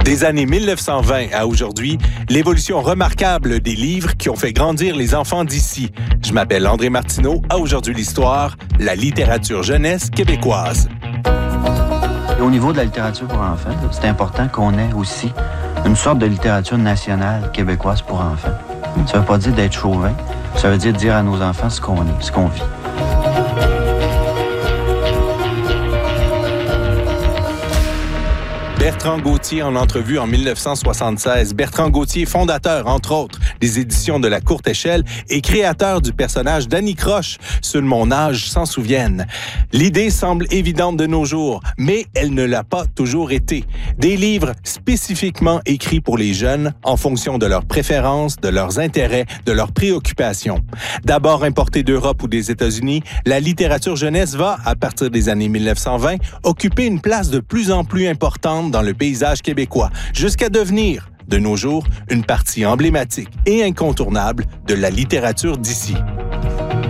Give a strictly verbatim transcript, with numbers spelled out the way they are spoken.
Des années mille neuf cent vingt à aujourd'hui, l'évolution remarquable des livres qui ont fait grandir les enfants d'ici. Je m'appelle André Martineau, à Aujourd'hui l'Histoire, la littérature jeunesse québécoise. Au niveau de la littérature pour enfants, c'est important qu'on ait aussi une sorte de littérature nationale québécoise pour enfants. Ça ne veut pas dire d'être chauvin, ça veut dire dire à nos enfants ce qu'on est, ce qu'on vit. Bertrand Gauthier en entrevue en mille neuf cent soixante-seize. Bertrand Gauthier, fondateur, entre autres, des éditions de La Courte Échelle et créateur du personnage d'Annie Croche. Ceux de mon âge s'en souviennent. L'idée semble évidente de nos jours, mais elle ne l'a pas toujours été. Des livres spécifiquement écrits pour les jeunes en fonction de leurs préférences, de leurs intérêts, de leurs préoccupations. D'abord importée d'Europe ou des États-Unis, la littérature jeunesse va, à partir des années mille neuf cent vingt, occuper une place de plus en plus importante dans le paysage québécois, jusqu'à devenir, de nos jours, une partie emblématique et incontournable de la littérature d'ici.